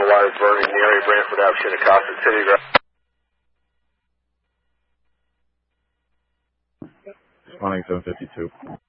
electrical wires burning in the area, Brantford Ave, Shinnecock City. Responding 752.